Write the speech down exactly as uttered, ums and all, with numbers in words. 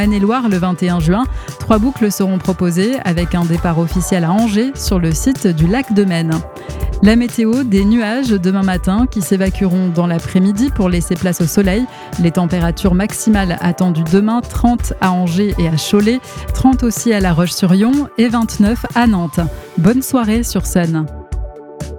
Maine-et-Loire le vingt et un juin. Trois boucles seront proposées avec un départ officiel à Angers sur le site du lac de Maine. La météo, des nuages demain matin qui s'évacueront dans l'après-midi pour laisser place au soleil. Les températures maximales attendues demain, trente à Angers et à Cholet, trente aussi à La Roche-sur-Yon et vingt-neuf à Nantes. Bonne soirée sur Sun.